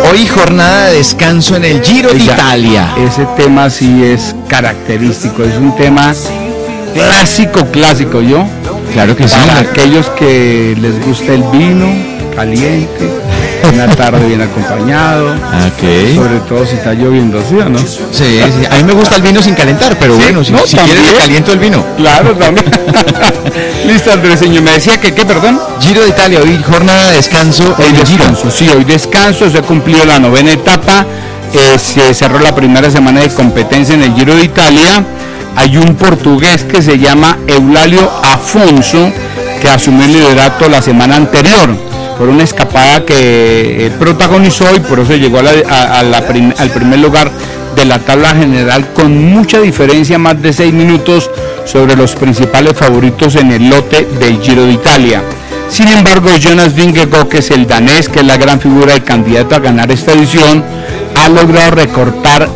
Hoy jornada de descanso en el Giro de Italia. Ese tema sí es característico, es un tema clásico, ¿yo? Claro que sí. Para aquellos que les gusta el vino caliente, una tarde bien acompañado, Okay. Sobre todo si está lloviendo, ¿sí o no? Sí, a mí me gusta el vino sin calentar, pero bueno, si quieres le caliento el vino. Claro, también. Listo, Andrés, señor, me decía que, ¿qué, perdón? Giro de Italia, hoy jornada de descanso en el Giro. Sí, hoy descanso, se ha cumplido la 9ª etapa, se cerró la primera semana de competencia en el Giro de Italia. Hay un portugués que se llama Eulálio Afonso, que asumió el liderato la semana anterior por una escapada que protagonizó y por eso llegó al primer lugar de la tabla general con mucha diferencia, más de 6 minutos sobre los principales favoritos en el lote del Giro de Italia. Sin embargo, Jonas Vingegaard, que es el danés, que es la gran figura y candidato a ganar esta edición, ha logrado recortar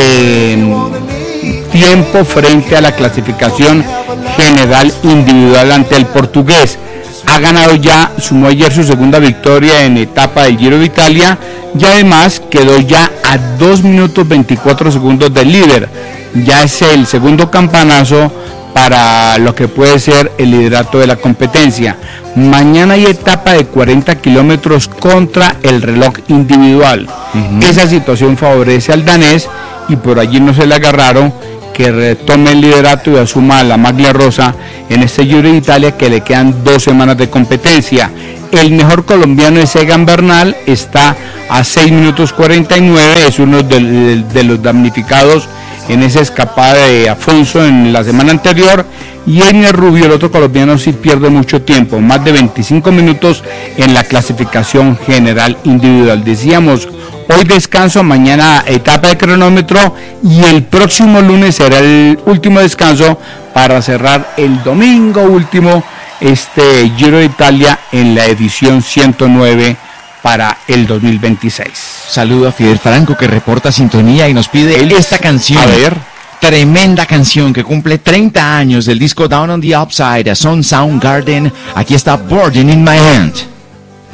tiempo frente a la clasificación general individual ante el portugués. Ha ganado ya, sumó ayer su segunda victoria en etapa del Giro de Italia y además quedó ya a 2 minutos 24 segundos del líder. Ya es el segundo campanazo para lo que puede ser el liderato de la competencia. Mañana hay etapa de 40 kilómetros contra el reloj individual. Esa situación favorece al danés y por allí no se le agarraron, que retome el liderato y asuma la maglia rosa en este Giro de Italia, que le quedan 2 semanas de competencia. El mejor colombiano es Egan Bernal, está a 6 minutos 49, es uno de los damnificados en esa escapada de Afonso en la semana anterior, y Einer Rubio, el otro colombiano, sí pierde mucho tiempo, más de 25 minutos en la clasificación general individual. Decíamos, hoy descanso, mañana etapa de cronómetro y el próximo lunes será el último descanso para cerrar el domingo último este Giro de Italia en la edición 109 para el 2026. Saludo a Fidel Franco, que reporta sintonía y nos pide esta canción. A ver. Tremenda canción que cumple 30 años del disco Down on the Upside, a Soundgarden. Aquí está Burden in My Hand.